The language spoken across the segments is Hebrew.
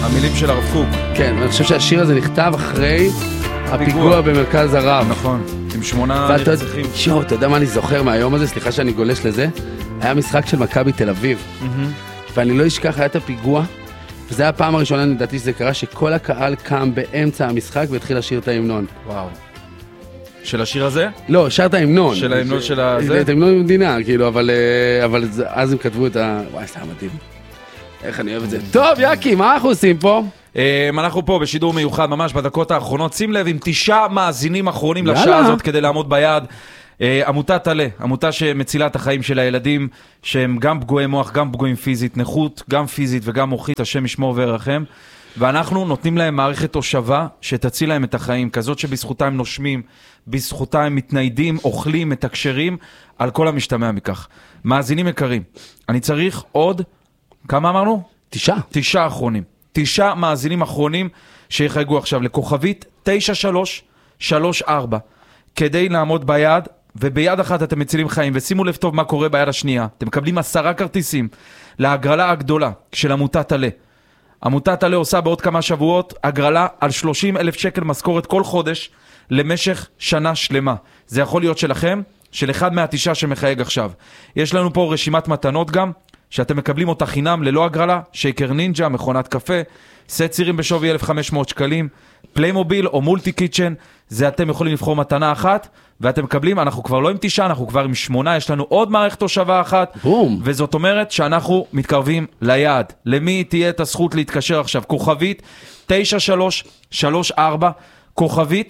המילים של הרב קוק. כן, ואני חושב שהשיר הזה נכתב אחרי הפיגוע במרכז הרב. נכון, עם 8 נרצחים. שואו, אתה יודע מה אני זוכר מהיום הזה? סליחה שאני גולש לזה. היה משחק של מכבי תל אביב. ואני לא אשכח, היה את הפיגוע, וזה היה הפעם הראשונה, אני ידעתי שזה קרה, שכל הקהל קם באמצע המשחק והתחיל לשיר את ההמנון. וואו. של השיר הזה? לא, שר את ההמנון. של ההמנון של הזה? את ההמנון במדינה, כאילו, אבל אז הם כתבו את ה... וואי, זה היה מדהים. איך אני אוהב את זה. טוב, יקי, מה אנחנו עושים פה? אנחנו פה בשידור מיוחד, ממש בדקות האחרונות. שים לב, עם 9 מאזינים אחרונים לשעה הזאת כדי לעמוד ביעד. עמותת תלה, עמותה שמצילה את החיים של הילדים, שהם גם פגועי מוח, גם פגועים פיזית, נכות, גם פיזית וגם מוחית, השם ישמור וירחם. ואנחנו נותנים להם מערכת תושבה שתציל להם את החיים, כזאת שבזכותה הם נושמים, בזכותה הם מתניידים, אוכלים, מתקשרים, על כל המשתמע מכך. מאזינים יקרים, אני צריך עוד, כמה אמרנו? 9. 9 אחרונים. 9 מאזינים אחרונים שיחייגו עכשיו לכוכבית 9334, כדי לעמוד ביד, וביד אחת אתם מצילים חיים, ושימו לב טוב מה קורה ביד השנייה. אתם מקבלים 10 כרטיסים להגרלה הגדולה של עמותת תלה. עמותת תלה עושה בעוד כמה שבועות הגרלה על 30,000 שקל משכורת כל חודש למשך שנה שלמה. זה יכול להיות שלכם, של אחד מה9 שמחייג עכשיו. יש לנו פה רשימת מתנות גם, שאתם מקבלים אותה חינם ללא הגרלה, שייקר נינג'ה, מכונת קפה, סט צירים בשווי 1,500 שקלים, פליימוביל או מולטי קיצ'ן, זה אתם יכולים לבחור מתנה אחת, ואתם מקבלים, אנחנו כבר לא עם 9, אנחנו כבר עם 8, יש לנו עוד מערכת תושבה אחת, בום. וזאת אומרת שאנחנו מתקרבים ליעד. למי תהיה את הזכות להתקשר עכשיו? כוכבית 9334, כוכבית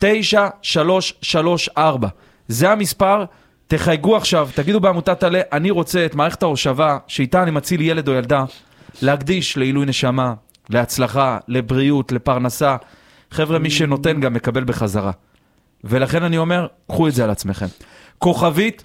9334. זה המספר, תחייגו עכשיו, תגידו בעמותת תלה, אני רוצה את מערכת ההושבה, שאיתה אני מציל ילד או ילדה, להקדיש לעילוי נשמה, להצלחה, לבריאות, לפרנסה. חבר'ה, מי שנותן גם מקבל בחזרה. ולכן אני אומר, קחו את זה על עצמכם. כוכבית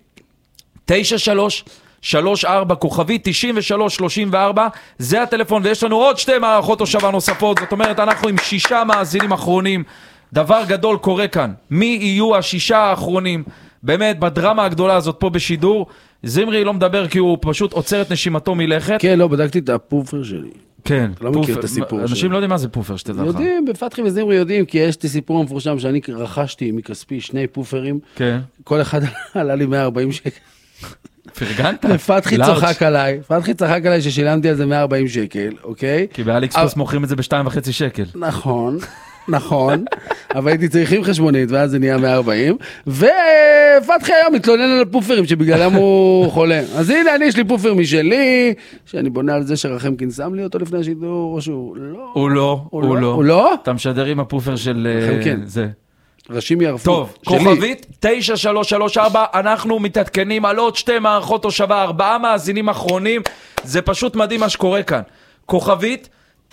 9334, כוכבית 9334, זה הטלפון, ויש לנו עוד 2 מערכות הושבה נוספות. זאת אומרת, אנחנו עם 6 מאזינים אחרונים. דבר גדול קורה כאן. מי יהיו 6 האחרונים? באמת, בדרמה הגדולה הזאת פה בשידור, זמרי לא מדבר כי הוא פשוט עוצר את נשימתו מלכת. כן, לא, בדקתי את הפופר שלי. כן, אתה לא מכיר את הסיפור. אנשים לא יודעים מה זה פופר, שתדע לך. יודעים, בפתחי וזמרי יודעים, כי יש את הסיפור המפורשם שאני רכשתי מכספי 2 פופרים. כן. כל אחד עלה לי 140 שקל. פרגנת? ופתחי צחק עליי ששילמתי על זה 140 שקל, אוקיי? כי באליקספרס מוכרים את זה ב2.5 שקל. נכון, אבל הייתי צריכים חשבונית, ואז זה נהיה 140, ופתחי היום מתלונן על הפופרים שבגללם הוא חולה. אז הנה, יש לי פופר משלי, שאני בונה על זה שרחמקין שם לי אותו לפני השידור, או שהוא לא. הוא לא? אתה משדר עם הפופר של זה. ראשים יערפו. טוב, כוכבית 9334, אנחנו מתעדכנים על עוד 2 מערכות הושבה, 4 מאזינים אחרונים, זה פשוט מדהים מה שקורה כאן. כוכבית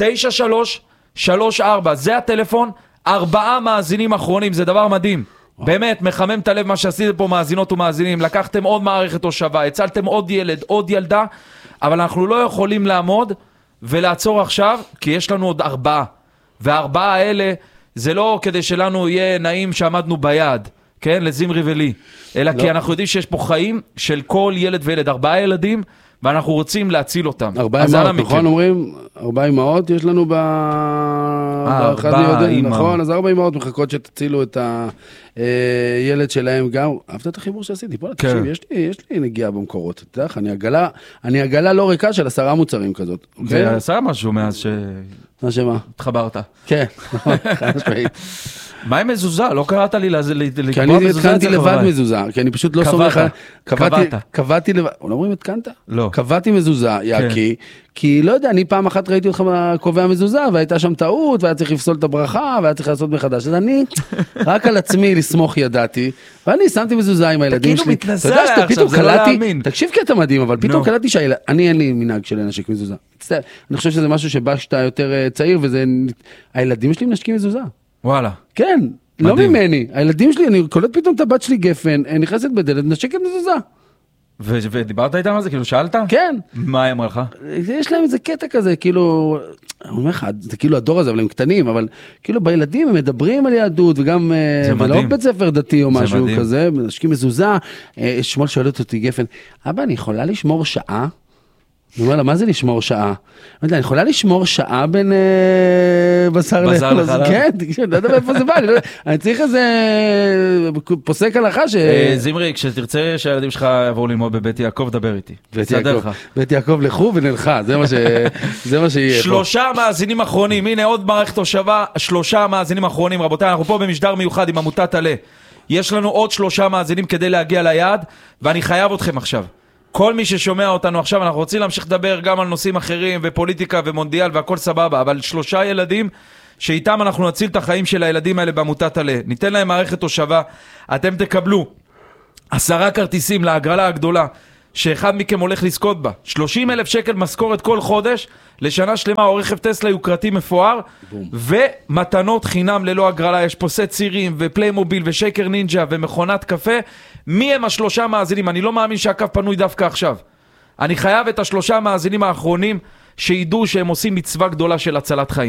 9334, זה הטלפון, 4 מאזינים אחרונים, זה דבר מדהים. באמת, מחמם את הלב מה שעשיתם פה מאזינות ומאזינים, לקחתם עוד מערכת הושבה, הצלתם עוד ילד, עוד ילדה, אבל אנחנו לא יכולים לעמוד ולעצור עכשיו, כי יש לנו עוד 4, וה4 האלה, זה לא כדי שלנו יהיה נעים שעמדנו ביד, כן, לזמרי ולי, אלא כי אנחנו יודעים שיש פה חיים של כל ילד וילד, 4 ילדים, ואנחנו רוצים להציל אותם. 4 אמהות, נכון אומרים? 4 אמהות יש לנו נכון, אז 4 אמהות מחכות שתצילו את הילד שלהם גם. אהבת את החיבור שעשיתי? בוא תקשיב, יש לי נגיעה במקורות. אתה יודע, אני עגלה לא ריקה של 10 מוצרים כזאת. זה עשה משהו מאז ש... מה שמה? התחברת. כן, נכון, חד משמעית. מה עם מזוזה? לא קראת לי לקבוע מזוזה? כי אני התקנתי לבד מזוזה, כי אני פשוט לא סומך. קבעתי לבד, לא אומרים התקנת? לא. קבעתי מזוזה, יקי, כי לא יודע, אני פעם אחת ראיתי אותך קובע מזוזה, והייתה שם טעות, והיה צריך לפסול את הברכה, והיה צריך לעשות מחדש. אז אני רק על עצמי לסמוך ידעתי, ואני שמתי מזוזה עם הילדים שלי. כאילו מתנסה עכשיו, זה לא להאמין. תקשיב קטע מדהים, אבל פתאום קלטתי שאני אין לי מנהג של לנשק מזוזה. אני חושב שזה משהו שבא שאתה יותר צעיר, והילדים שלי מנשקים מזוזה. וואלה. כן, לא ממני. הילדים שלי, אני קולט פתאום את הבת שלי גפן, נכנסת בדלת, נשקת מזוזה. ודיברת איתם על זה? כאילו שאלת? כן. מה היא אמרה לך? יש להם איזה קטע כזה, כאילו, אני אומר לך, זה כאילו הדור הזה, אבל הם קטנים, אבל כאילו בילדים הם מדברים על יהדות, וגם, ולא בית ספר דתי או משהו כזה, נשקים מזוזה, שמואל שואלת אותי גפן, אבא, אני יכולה לשמור שעה? אני אומר לה, מה זה לשמור שעה? אני יכולה לשמור שעה בין בשר לחלב? כן, אני לא יודע מאיפה זה בא, אני צריך איזה פוסק הלכה זמרי, כשתרצה שהילדים שלך יבואו ללמוד בבית יעקב, דבר איתי. בית יעקב לכו ונלכה, זה מה שיהיה. 3 מאזינים אחרונים, הנה עוד מערכת תושבה, 3 מאזינים אחרונים, רבותיי, אנחנו פה במשדר מיוחד עם עמותת עלה. יש לנו עוד 3 מאזינים כדי להגיע ליעד, ואני חייב אתכם עכשיו. כל מי ששומע אותנו עכשיו, אנחנו רוצים להמשיך לדבר גם על נושאים אחרים, ופוליטיקה ומונדיאל והכל סבבה, אבל 3 ילדים שאיתם אנחנו נציל את החיים של הילדים האלה בעמותת עלה. ניתן להם מערכת תושבה, אתם תקבלו 10 כרטיסים להגרלה הגדולה, שאחד מכם הולך לזכות בה. 30,000 שקל משכורת כל חודש, לשנה שלמה, או רכב טסלה יוקרתי מפואר, ומתנות חינם ללא הגרלה. יש פה סט צירים, ופליימוביל, ושייקר נינג'ה, ומכונת קפה. מי הם 3 מאזינים? אני לא מאמין שהקו פנוי דווקא עכשיו. אני חייב את 3 מאזינים האחרונים, שידעו שהם עושים מצווה גדולה של הצלת חיים.